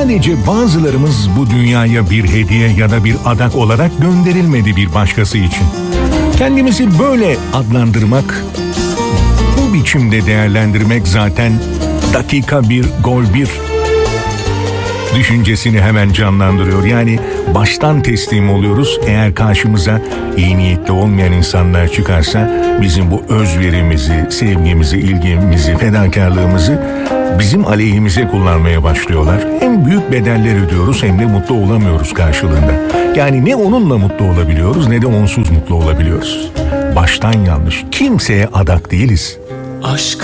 Sadece bazılarımız bu dünyaya bir hediye ya da bir adak olarak gönderilmedi bir başkası için. Kendimizi böyle adlandırmak, bu biçimde değerlendirmek zaten dakika bir, gol bir düşüncesini hemen canlandırıyor. Yani baştan teslim oluyoruz. Eğer karşımıza iyi niyetli olmayan insanlar çıkarsa bizim bu özverimizi, sevgimizi, ilgimizi, fedakarlığımızı bizim aleyhimize kullanmaya başlıyorlar. Hem büyük bedeller ödüyoruz hem de mutlu olamıyoruz karşılığında. Yani ne onunla mutlu olabiliyoruz ne de onsuz mutlu olabiliyoruz. Baştan yanlış. Kimseye adak değiliz. Aşk